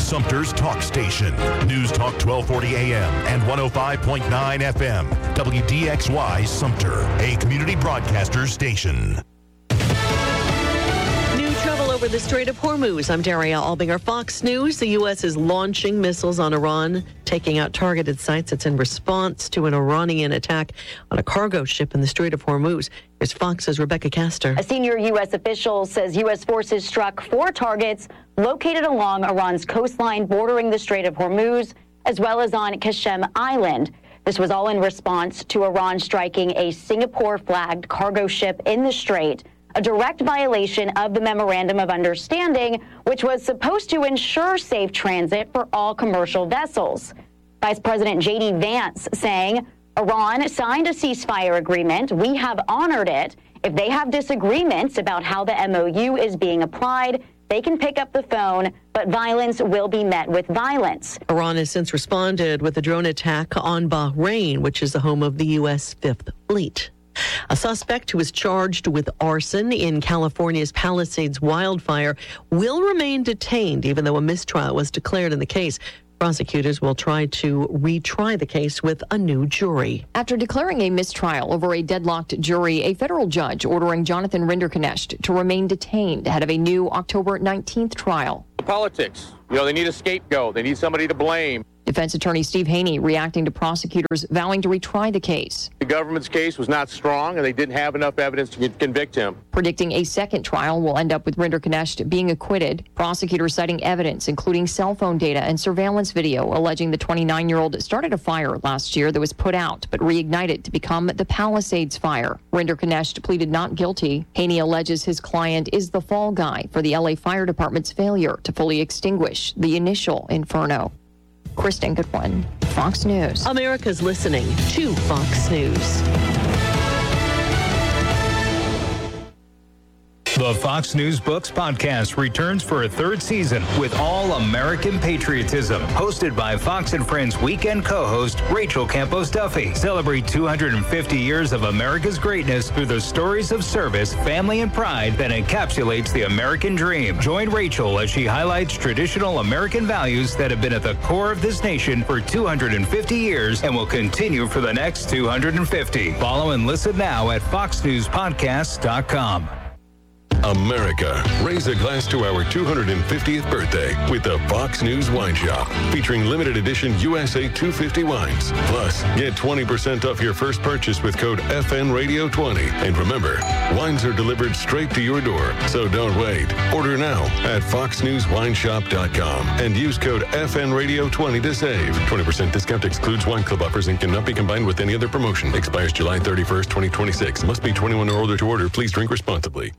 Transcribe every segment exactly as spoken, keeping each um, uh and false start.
Sumter's talk station. News Talk twelve forty A M and one oh five point nine F M. W D X Y Sumter, a community broadcaster station. New trouble over the Strait of Hormuz. I'm Daria Albinger. Fox News. The U S is launching missiles on Iran, taking out targeted sites. It's in response to an Iranian attack on a cargo ship in the Strait of Hormuz. Here's Fox's Rebecca Castor. A senior U S official says U S forces struck four targets located along Iran's coastline bordering the Strait of Hormuz, as well as on Qasem Island. This was all in response to Iran striking a Singapore-flagged cargo ship in the strait, a direct violation of the Memorandum of Understanding, which was supposed to ensure safe transit for all commercial vessels. Vice President J D Vance saying, Iran signed a ceasefire agreement. We have honored it. If they have disagreements about how the M O U is being applied, they can pick up the phone, but violence will be met with violence. Iran has since responded with a drone attack on Bahrain, which is the home of the U S Fifth Fleet. A suspect who is charged with arson in California's Palisades wildfire will remain detained, even though a mistrial was declared in the case. Prosecutors will try to retry the case with a new jury. After declaring a mistrial over a deadlocked jury, a federal judge ordering Jonathan Rinderknecht to remain detained ahead of a new October nineteenth trial. Politics. You know, they need a scapegoat. They need somebody to blame. Defense attorney Steve Haney reacting to prosecutors vowing to retry the case. The government's case was not strong, and they didn't have enough evidence to convict him. Predicting a second trial will end up with Rinderknecht being acquitted. Prosecutors citing evidence, including cell phone data and surveillance video, alleging the twenty-nine-year-old started a fire last year that was put out, but reignited to become the Palisades fire. Rinderknecht pleaded not guilty. Haney alleges his client is the fall guy for the L A Fire Department's failure to fully extinguish the initial inferno. Kristen Goodwin, Fox News. America's listening to Fox News. The Fox News Books podcast returns for a third season with all American patriotism. Hosted by Fox and Friends weekend co-host Rachel Campos Duffy. Celebrate two hundred fifty years of America's greatness through the stories of service, family, and pride that encapsulates the American dream. Join Rachel as she highlights traditional American values that have been at the core of this nation for two hundred fifty years and will continue for the next two hundred fifty. Follow and listen now at fox news podcast dot com. America, raise a glass to our two hundred fiftieth birthday with the Fox News Wine Shop, featuring limited edition U S A two fifty wines. Plus, get twenty percent off your first purchase with code F N Radio twenty. And remember, wines are delivered straight to your door, so don't wait. Order now at fox news wine shop dot com and use code F N Radio twenty to save. twenty percent discount excludes wine club offers and cannot be combined with any other promotion. Expires July thirty-first, twenty twenty-six. Must be twenty-one or older to order. Please drink responsibly.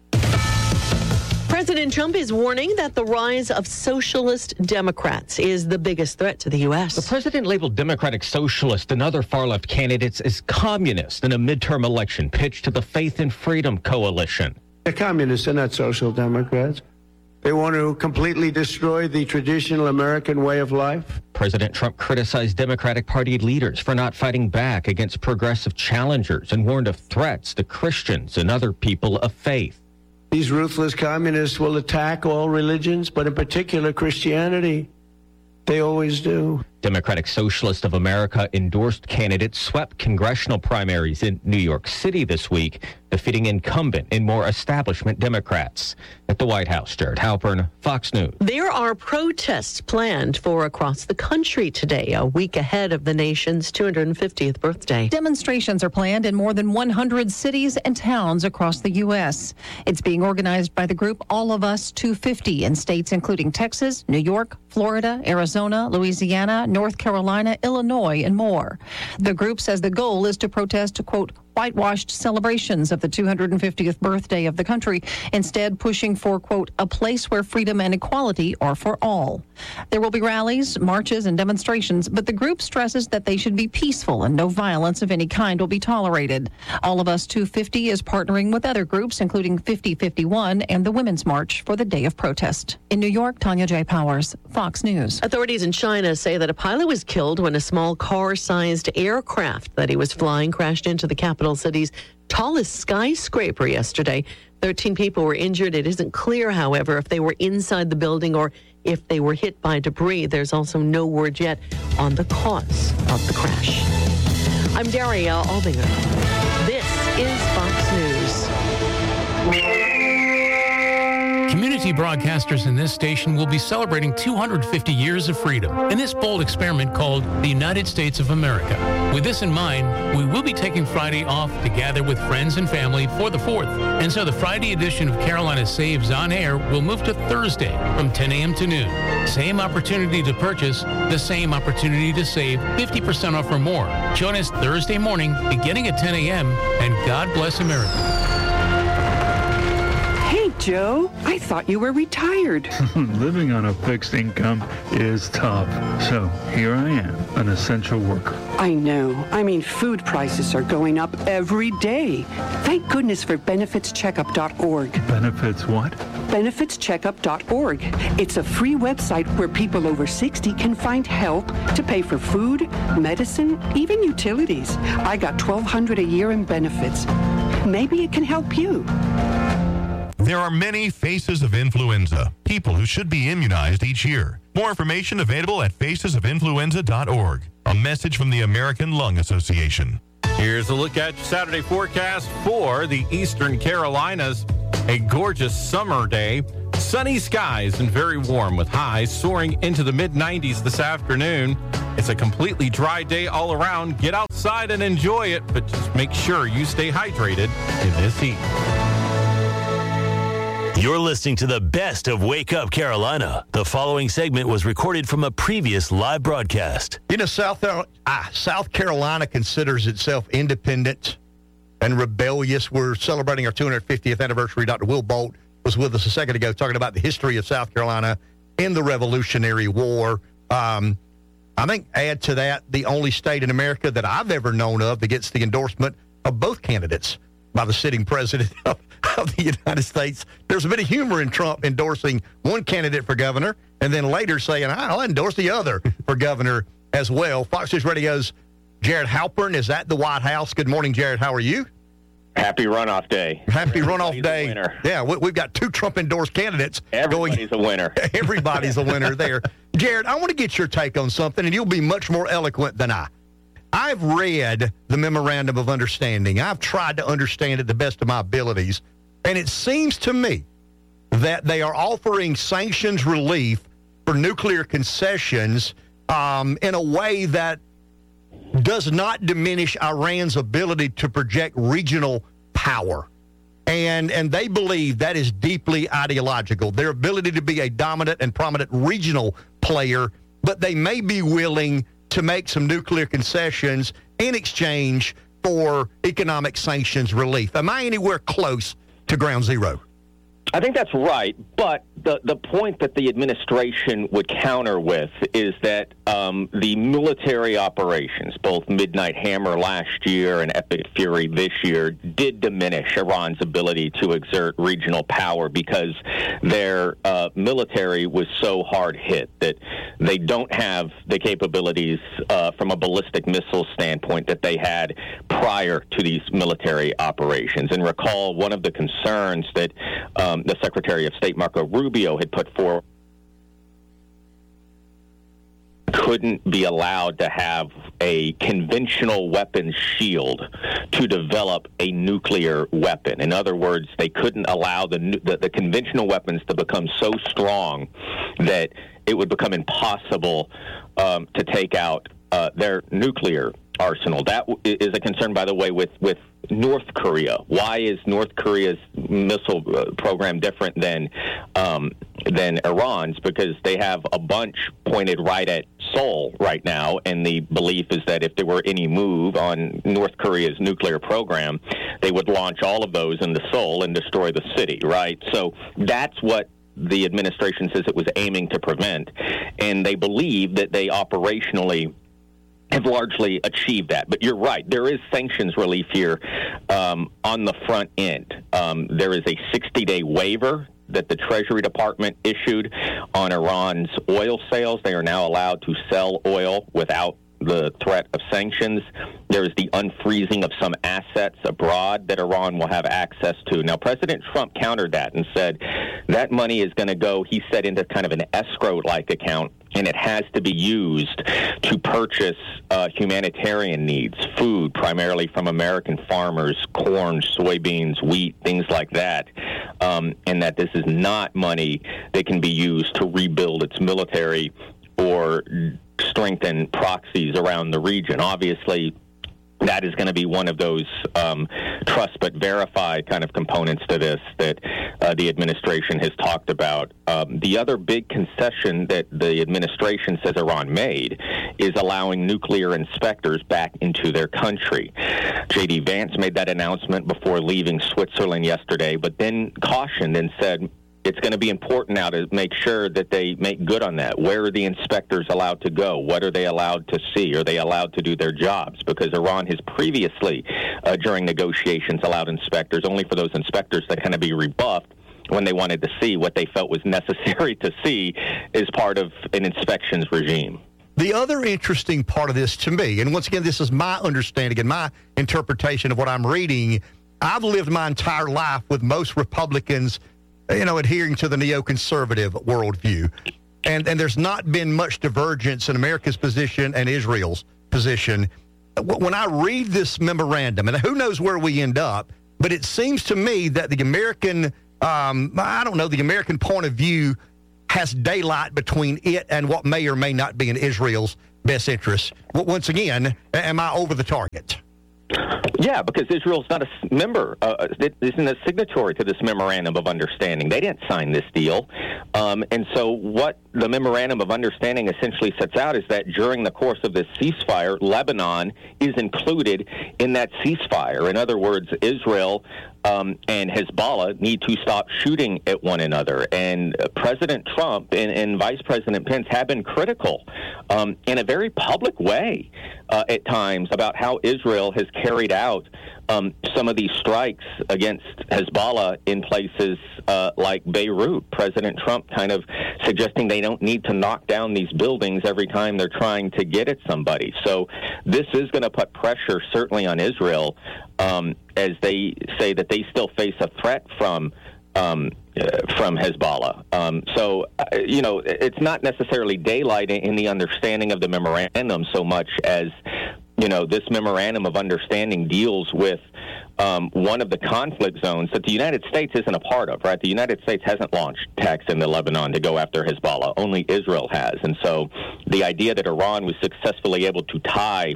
President Trump is warning that the rise of socialist Democrats is the biggest threat to the U S. The president labeled Democratic Socialist and other far-left candidates as communist in a midterm election pitch to the Faith and Freedom Coalition. They're communists, they're not social democrats. They want to completely destroy the traditional American way of life. President Trump criticized Democratic Party leaders for not fighting back against progressive challengers and warned of threats to Christians and other people of faith. These ruthless communists will attack all religions, but in particular Christianity. They always do. Democratic Socialist of America endorsed candidates swept congressional primaries in New York City this week, defeating incumbent and more establishment Democrats. At the White House, Jared Halpern, Fox News. There are protests planned for across the country today, a week ahead of the nation's two hundred fiftieth birthday. Demonstrations are planned in more than one hundred cities and towns across the U S. It's being organized by the group All of Us two fifty in states including Texas, New York, Florida, Arizona, Louisiana, North Carolina, Illinois, and more. The group says the goal is to protest, quote, whitewashed celebrations of the two hundred fiftieth birthday of the country, instead pushing for, quote, a place where freedom and equality are for all. There will be rallies, marches, and demonstrations, but the group stresses that they should be peaceful and no violence of any kind will be tolerated. All of Us two fifty is partnering with other groups, including fifty fifty-one and the Women's March for the Day of Protest. In New York, Tanya J. Powers, Fox News. Authorities in China say that a pilot was killed when a small car-sized aircraft that he was flying crashed into the capital capital city's tallest skyscraper yesterday. thirteen people were injured. It isn't clear, however, if they were inside the building or if they were hit by debris. There's also no word yet on the cause of the crash. I'm Daria Albinger. This is Fox News. Community broadcasters in this station will be celebrating two hundred fifty years of freedom in this bold experiment called the United States of America. With this in mind, we will be taking Friday off to gather with friends and family for the fourth. And so the Friday edition of Carolina Saves on Air will move to Thursday from ten a.m. to noon. Same opportunity to purchase, the same opportunity to save fifty percent off or more. Join us Thursday morning beginning at ten a.m. and God bless America. Joe, I thought you were retired. Living on a fixed income is tough. So here I am, an essential worker. I know. I mean, food prices are going up every day. Thank goodness for benefits checkup dot org. Benefits what? benefits checkup dot org. It's a free website where people over sixty can find help to pay for food, medicine, even utilities. I got twelve hundred dollars a year in benefits. Maybe it can help you. There are many faces of influenza, people who should be immunized each year. More information available at faces of influenza dot org. A message from the American Lung Association. Here's a look at your Saturday forecast for the Eastern Carolinas. A gorgeous summer day. Sunny skies and very warm with highs soaring into the mid nineties this afternoon. It's a completely dry day all around. Get outside and enjoy it, but just make sure you stay hydrated in this heat. You're listening to the best of Wake Up Carolina. The following segment was recorded from a previous live broadcast. You know, South, uh, South Carolina considers itself independent and rebellious. We're celebrating our two hundred fiftieth anniversary. Doctor Will Bolt was with us a second ago talking about the history of South Carolina in the Revolutionary War. Um, I think add to that the only state in America that I've ever known of that gets the endorsement of both candidates by the sitting president of, of the United States. There's a bit of humor in Trump endorsing one candidate for governor and then later saying, I'll endorse the other for governor as well. Fox News Radio's Jared Halpern is at the White House. Good morning, Jared. How are you? Happy runoff day. Happy runoff Everybody's day. A winner. Yeah, we, we've got two Trump-endorsed candidates. Everybody's going, a winner. Everybody's a winner there. Jared, I want to get your take on something, and you'll be much more eloquent than I. I've read the Memorandum of Understanding. I've tried to understand it the best of my abilities, and it seems to me that they are offering sanctions relief for nuclear concessions um, in a way that does not diminish Iran's ability to project regional power. And and they believe that is deeply ideological, their ability to be a dominant and prominent regional player, but they may be willing to make some nuclear concessions in exchange for economic sanctions relief. Am I anywhere close to ground zero? I think that's right, but the, the point that the administration would counter with is that um, the military operations, both Midnight Hammer last year and Epic Fury this year, did diminish Iran's ability to exert regional power because their uh, military was so hard hit that they don't have the capabilities uh, from a ballistic missile standpoint that they had prior to these military operations. And recall one of the concerns that um, the Secretary of State, Marco Rubio, had put forward couldn't be allowed to have a conventional weapons shield to develop a nuclear weapon. In other words, they couldn't allow the, the, the conventional weapons to become so strong that it would become impossible um, to take out uh, their nuclear arsenal. That is a concern, by the way, with, with North Korea. Why is North Korea's missile program different than um, than Iran's? Because they have a bunch pointed right at Seoul right now, and the belief is that if there were any move on North Korea's nuclear program, they would launch all of those into Seoul and destroy the city, right? So that's what the administration says it was aiming to prevent, and they believe that they operationally have largely achieved that. But you're right, there is sanctions relief here um, on the front end. Um, there is a sixty-day waiver that the Treasury Department issued on Iran's oil sales. They are now allowed to sell oil without the threat of sanctions. There's the unfreezing of some assets abroad that Iran will have access to. Now, President Trump countered that and said that money is going to go, he said, into kind of an escrow-like account, and it has to be used to purchase uh, humanitarian needs, food primarily from American farmers, corn, soybeans, wheat, things like that, um, and that this is not money that can be used to rebuild its military or strengthen proxies around the region. Obviously, that is going to be one of those um, trust but verify kind of components to this that uh, the administration has talked about. Um, the other big concession that the administration says Iran made is allowing nuclear inspectors back into their country. J D. Vance made that announcement before leaving Switzerland yesterday, but then cautioned and said, it's going to be important now to make sure that they make good on that. Where are the inspectors allowed to go? What are they allowed to see? Are they allowed to do their jobs? Because Iran has previously, uh, during negotiations, allowed inspectors only for those inspectors that kind of be rebuffed when they wanted to see what they felt was necessary to see as part of an inspections regime. The other interesting part of this to me, and once again, this is my understanding and my interpretation of what I'm reading, I've lived my entire life with most Republicans, you know, adhering to the neoconservative worldview. And and there's not been much divergence in America's position and Israel's position. When I read this memorandum, and who knows where we end up, but it seems to me that the American, um, I don't know, the American point of view has daylight between it and what may or may not be in Israel's best interest. Once again, am I over the target? Yeah, because Israel's not a member, uh, it isn't a signatory to this memorandum of understanding. They didn't sign this deal. Um, and so what the memorandum of understanding essentially sets out is that during the course of this ceasefire, Lebanon is included in that ceasefire. In other words, Israel um, and Hezbollah need to stop shooting at one another. And uh, President Trump and, and Vice President Pence have been critical um, in a very public way uh, at times about how Israel has carried out um, some of these strikes against Hezbollah in places uh, like Beirut. President Trump kind of suggesting they don't need to knock down these buildings every time they're trying to get at somebody. So this is going to put pressure certainly on Israel um, as they say that they still face a threat from um, uh, from Hezbollah. Um, so, uh, you know, it's not necessarily daylight in the understanding of the memorandum so much as, you know, this memorandum of understanding deals with um, one of the conflict zones that the United States isn't a part of, right? The United States hasn't launched attacks into Lebanon to go after Hezbollah. Only Israel has. And so the idea that Iran was successfully able to tie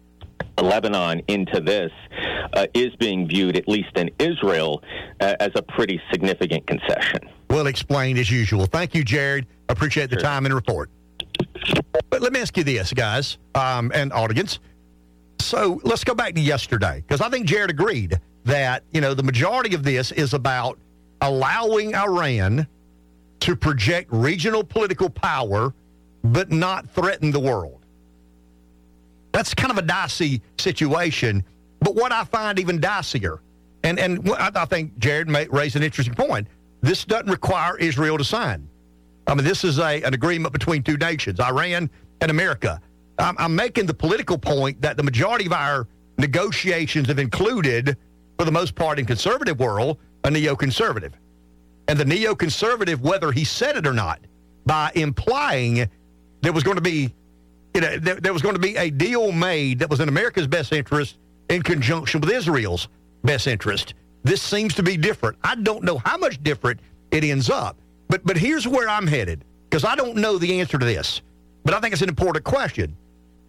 Lebanon into this uh, is being viewed, at least in Israel, uh, as a pretty significant concession. Well explained as usual. Thank you, Jared. Appreciate the sure. time and report. But let me ask you this, guys, um, and audience. So let's go back to yesterday, because I think Jared agreed that, you know, the majority of this is about allowing Iran to project regional political power but not threaten the world. That's kind of a dicey situation. But what I find even dicier, and, and I think Jared may raise an interesting point, this doesn't require Israel to sign. I mean, this is a, an agreement between two nations, Iran and America. I'm, I'm making the political point that the majority of our negotiations have included, for the most part in conservative world, a neoconservative. And the neoconservative, whether he said it or not, by implying there was going to be You know, there, there was going to be a deal made that was in America's best interest in conjunction with Israel's best interest. This seems to be different. I don't know how much different it ends up. But but here's where I'm headed, because I don't know the answer to this. But I think it's an important question.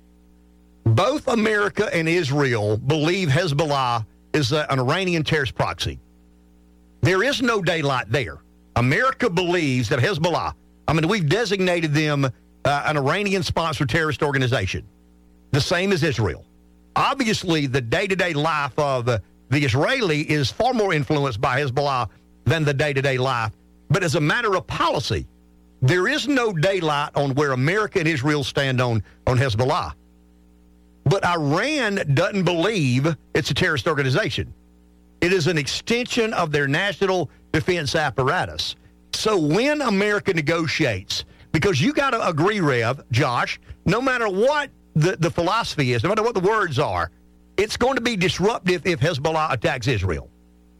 Both America and Israel believe Hezbollah is a, an Iranian terrorist proxy. There is no daylight there. America believes that Hezbollah, I mean, we've designated them uh, an Iranian-sponsored terrorist organization, the same as Israel. Obviously, the day-to-day life of uh, the Israeli is far more influenced by Hezbollah than the day-to-day life. But as a matter of policy, there is no daylight on where America and Israel stand on, on Hezbollah. But Iran doesn't believe it's a terrorist organization. It is an extension of their national defense apparatus. So when America negotiates, because you got to agree, Rev, Josh, no matter what the, the philosophy is, no matter what the words are, it's going to be disruptive if Hezbollah attacks Israel.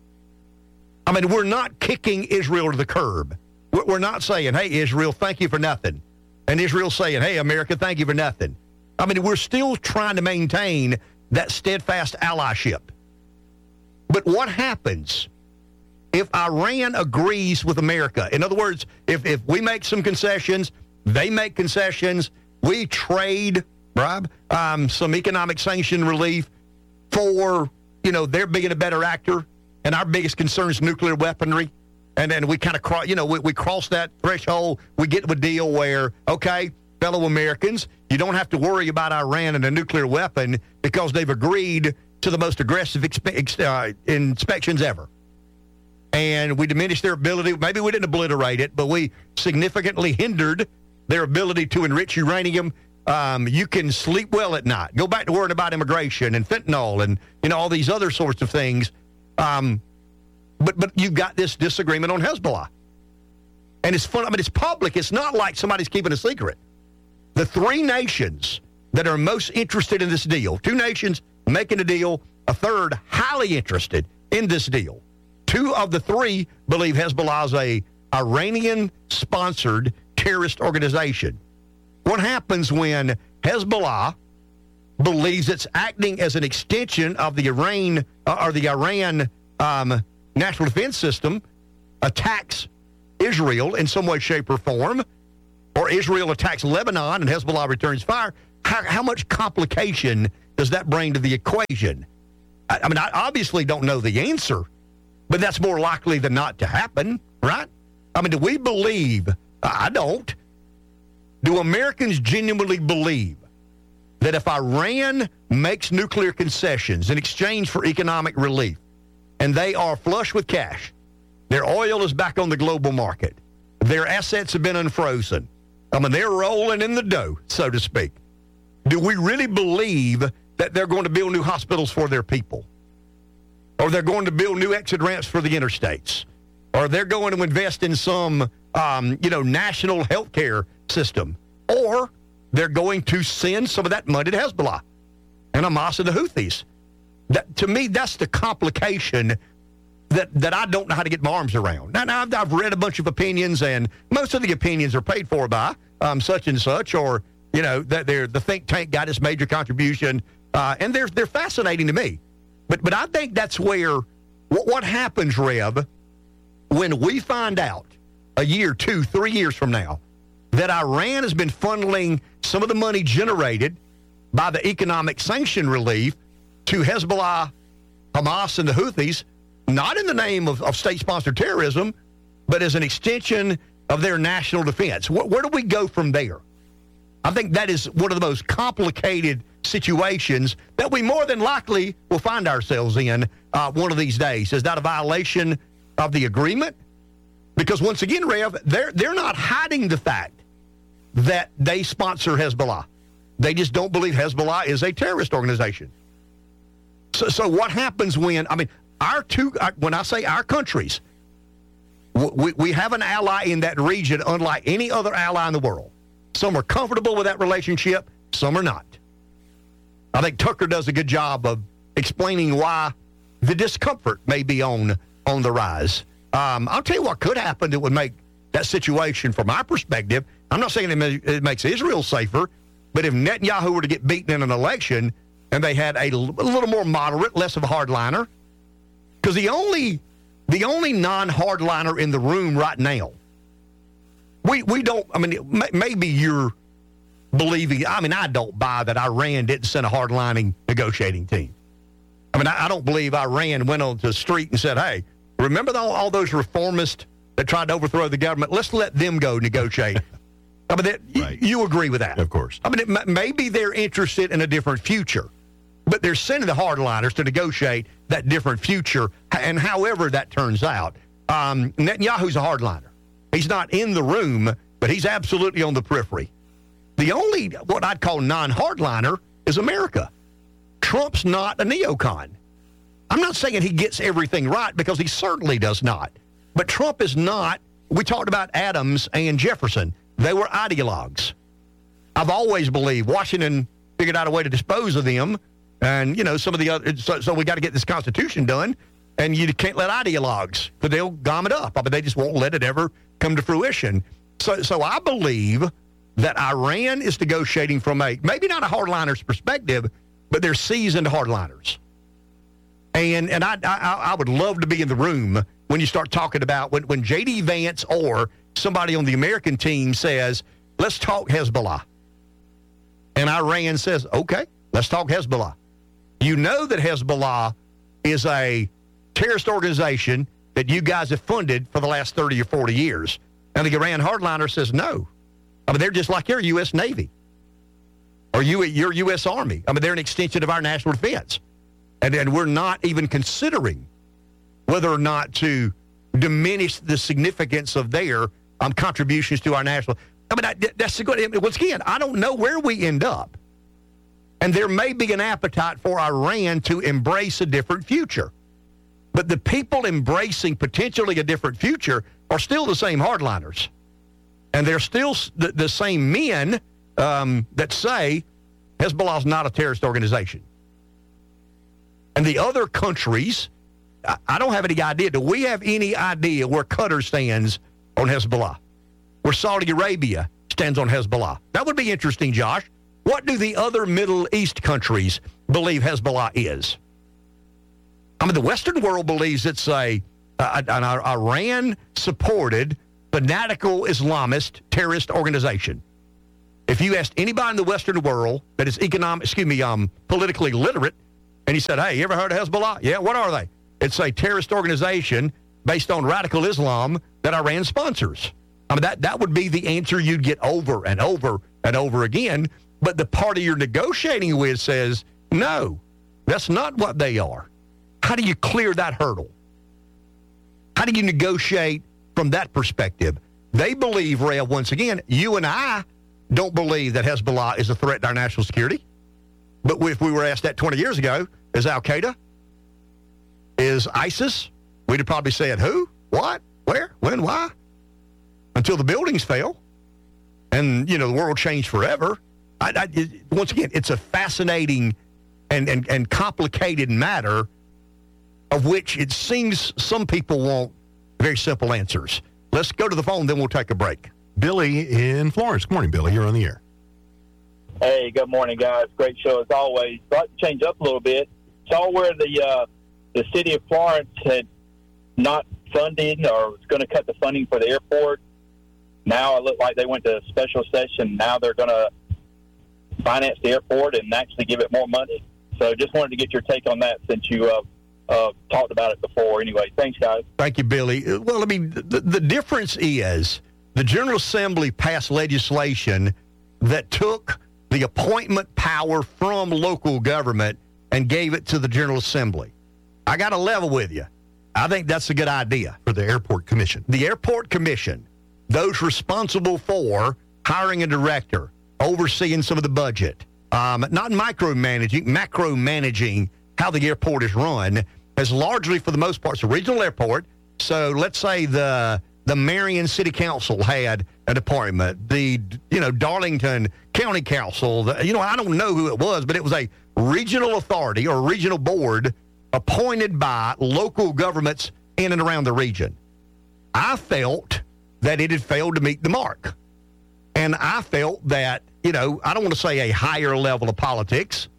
I mean, we're not kicking Israel to the curb. We're not saying, hey, Israel, thank you for nothing. And Israel saying, hey, America, thank you for nothing. I mean, we're still trying to maintain that steadfast allyship. But what happens if Iran agrees with America? In other words, if, if we make some concessions, they make concessions, we trade, Rob, um, some economic sanction relief for, you know, their being a better actor, and our biggest concern is nuclear weaponry. And then we kind of, cross, you know, we, we cross that threshold. We get to a deal where, okay, fellow Americans, you don't have to worry about Iran and a nuclear weapon because they've agreed to the most aggressive expe- uh, inspections ever. And we diminished their ability. Maybe we didn't obliterate it, but we significantly hindered their ability to enrich uranium. Um, you can sleep well at night. Go back to worrying about immigration and fentanyl and, you know, all these other sorts of things. Um, but but you've got this disagreement on Hezbollah. And it's fun. I mean, it's public. It's not like somebody's keeping a secret. The three nations that are most interested in this deal, two nations making a deal, a third highly interested in this deal. Two of the three believe Hezbollah is a Iranian-sponsored terrorist organization. What happens when Hezbollah believes it's acting as an extension of the Iran uh, or the Iran um, national defense system, attacks Israel in some way, shape, or form, or Israel attacks Lebanon and Hezbollah returns fire? How, how much complication does that bring to the equation? I, I mean, I obviously don't know the answer, but that's more likely than not to happen, right? I mean, do we believe? I don't. Do Americans genuinely believe that if Iran makes nuclear concessions in exchange for economic relief, and they are flush with cash, their oil is back on the global market, their assets have been unfrozen, I mean, they're rolling in the dough, so to speak, do we really believe that they're going to build new hospitals for their people? Or they're going to build new exit ramps for the interstates? Or they're going to invest in some, um, you know, national health care system? Or they're going to send some of that money to Hezbollah and Hamas and the Houthis? That, to me, that's the complication that, that I don't know how to get my arms around. Now, now I've, I've read a bunch of opinions, and most of the opinions are paid for by um, such and such, or, you know, that they're the think tank got its major contribution, uh, and they're they're fascinating to me. But but I think that's where what, what happens, Rev, when we find out a year, two, three years from now that Iran has been funneling some of the money generated by the economic sanction relief to Hezbollah, Hamas, and the Houthis, not in the name of, of state-sponsored terrorism, but as an extension of their national defense. Where, where do we go from there? I think that is one of the most complicated situations that we more than likely will find ourselves in uh, one of these days. Is that a violation of the agreement? Because once again, Rev, they're, they're not hiding the fact that they sponsor Hezbollah. They just don't believe Hezbollah is a terrorist organization. So, so what happens when, I mean, our two, when I say our countries, we, we have an ally in that region unlike any other ally in the world. Some are comfortable with that relationship, some are not. I think Tucker does a good job of explaining why the discomfort may be on, on the rise. Um, I'll tell you what could happen that would make that situation, from my perspective, I'm not saying it, may, it makes Israel safer, but if Netanyahu were to get beaten in an election and they had a, a little more moderate, less of a hardliner, because the only the only non-hardliner in the room right now, we we don't, I mean, maybe you're believing, I mean, I don't buy that Iran didn't send a hardlining negotiating team. I mean, I, I don't believe Iran went on to the street and said, hey, remember all, all those reformists that tried to overthrow the government? Let's let them go negotiate. I mean, that, right. you, you agree with that? Of course. I mean, it, maybe they're interested in a different future, but they're sending the hardliners to negotiate that different future, and however that turns out. Um, Netanyahu's a hardliner. He's not in the room, but he's absolutely on the periphery. The only, what I'd call non-hardliner, is America. Trump's not a neocon. I'm not saying he gets everything right, because he certainly does not. But Trump is not, we talked about Adams and Jefferson. They were ideologues. I've always believed Washington figured out a way to dispose of them. And, you know, some of the other, so, so we got to get this Constitution done. And you can't let ideologues, because they'll gum it up. I mean, they just won't let it ever come to fruition. So, so I believe that Iran is negotiating from a, maybe not a hardliner's perspective, but they're seasoned hardliners. And and I, I I would love to be in the room when you start talking about when, when J D Vance or somebody on the American team says, let's talk Hezbollah. And Iran says, okay, let's talk Hezbollah. You know that Hezbollah is a terrorist organization that you guys have funded for the last thirty or forty years. And the Iran hardliner says no. I mean, they're just like your U S Navy or you, your U S Army. I mean, they're an extension of our national defense. And, and we're not even considering whether or not to diminish the significance of their um, contributions to our national. I mean, I, that's a good. I mean, once again, I don't know where we end up. And there may be an appetite for Iran to embrace a different future. But the people embracing potentially a different future are still the same hardliners. And they're still the, the same men um, that say Hezbollah is not a terrorist organization. And the other countries, I, I don't have any idea. Do we have any idea where Qatar stands on Hezbollah? Where Saudi Arabia stands on Hezbollah? That would be interesting, Josh. What do the other Middle East countries believe Hezbollah is? I mean, the Western world believes it's a, a an Iran-supported, fanatical Islamist terrorist organization. If you asked anybody in the Western world that is economic, excuse me, um, politically literate, and he said, hey, you ever heard of Hezbollah? Yeah, what are they? It's a terrorist organization based on radical Islam that Iran sponsors. I mean, that, that would be the answer you'd get over and over and over again. But the party you're negotiating with says, no, that's not what they are. How do you clear that hurdle? How do you negotiate from that perspective? They believe, Rev, once again, you and I don't believe that Hezbollah is a threat to our national security. But if we were asked that twenty years ago, is Al-Qaeda? Is ISIS? We'd have probably said who, what, where, when, why? Until the buildings fell. And, you know, the world changed forever. I, I, it, once again, it's a fascinating and, and, and complicated matter of which it seems some people want very simple answers. Let's go to the phone, then we'll take a break. Billy in Florence. Good morning, Billy. You're on the air. Hey, good morning, guys. Great show as always. I'd like to change up a little bit. Saw where the uh, the city of Florence had not funded or was going to cut the funding for the airport. Now it looked like they went to a special session. Now they're going to finance the airport and actually give it more money. So just wanted to get your take on that since you uh, uh, talked about it before. Anyway, thanks, guys. Thank you, Billy. Well, I mean, the, the difference is the General Assembly passed legislation that took the appointment power from local government and gave it to the General Assembly. I got to level with you. I think that's a good idea. For the Airport Commission. The Airport Commission, those responsible for hiring a director, overseeing some of the budget, um, not micromanaging, macro-managing how the airport is run, has largely, for the most part, it's a regional airport. So let's say the the Marion City Council had a department, the, you know, Darlington County Council, the, you know, I don't know who it was, but it was a regional authority or regional board appointed by local governments in and around the region. I felt that it had failed to meet the mark. And I felt that, you know, I don't want to say a higher level of politics,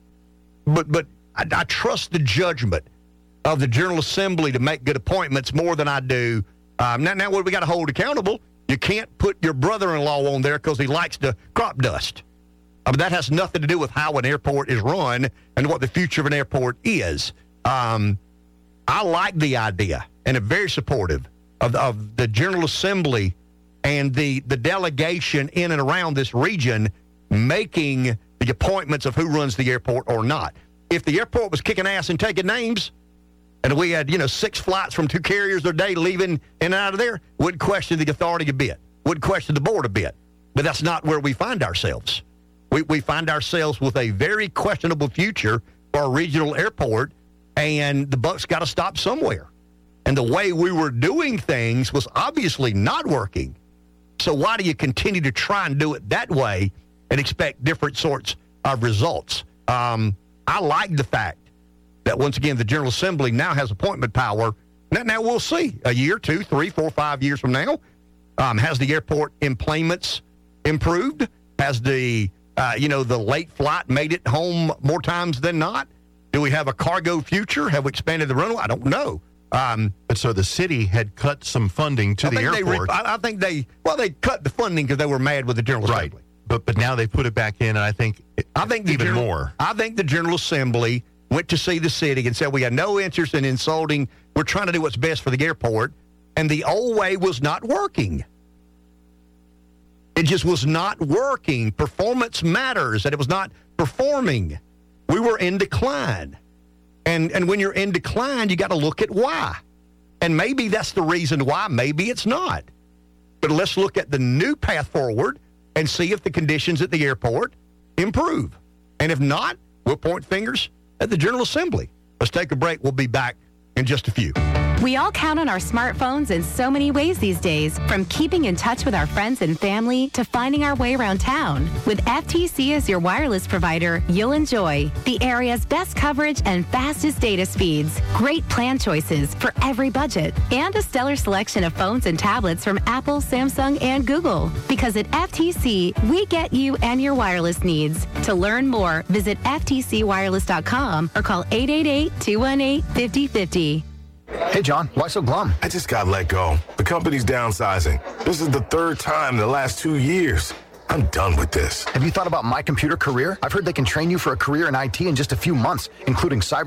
but but I, I trust the judgment of the General Assembly to make good appointments more than I do. Um, now, now, what we got to hold accountable, you can't put your brother-in-law on there because he likes to crop dust. I mean, that has nothing to do with how an airport is run and what the future of an airport is. Um, I like the idea and am very supportive of, of the General Assembly and the, the delegation in and around this region making the appointments of who runs the airport or not. If the airport was kicking ass and taking names, and we had, you know, six flights from two carriers a day leaving in and out of there, wouldn't question the authority a bit, wouldn't question the board a bit. But that's not where we find ourselves. We, we find ourselves with a very questionable future for a regional airport, and the buck's got to stop somewhere. And the way we were doing things was obviously not working. So why do you continue to try and do it that way and expect different sorts of results. Um, I like the fact that, once again, the General Assembly now has appointment power. Now, now we'll see a year, two, three, four, five years from now. Um, has the airport emplanements improved? Has the, uh, you know, the late flight made it home more times than not? Do we have a cargo future? Have we expanded the runway? I don't know. Um, but so the city had cut some funding to I the think they airport. Re- I, I think they, well, they cut the funding because they were mad with the General right. Assembly. But but now they put it back in, and I think it, I think the even General, more. I think the General Assembly went to see the city and said, we have no interest in insulting. We're trying to do what's best for the airport. And the old way was not working. It just was not working. Performance matters, and it was not performing. We were in decline. And and when you're in decline, you got to look at why. And maybe that's the reason why. Maybe it's not. But let's look at the new path forward and see if the conditions at the airport improve. And if not, we'll point fingers at the General Assembly. Let's take a break. We'll be back in just a few. We all count on our smartphones in so many ways these days, from keeping in touch with our friends and family to finding our way around town. With F T C as your wireless provider, you'll enjoy the area's best coverage and fastest data speeds, great plan choices for every budget, and a stellar selection of phones and tablets from Apple, Samsung, and Google. Because at F T C, we get you and your wireless needs. To learn more, visit F T C wireless dot com or call eight eight eight, two one eight, five oh five oh. Hey, John, why so glum? I just got let go. The company's downsizing. This is the third time in the last two years. I'm done with this. Have you thought about My Computer Career? I've heard they can train you for a career in I T in just a few months, including cyber